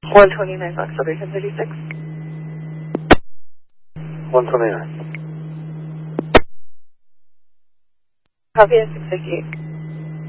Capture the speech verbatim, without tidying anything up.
one twenty-nine Fox Celebration thirty-six. one twenty-nine. Copy at six fifty-eight.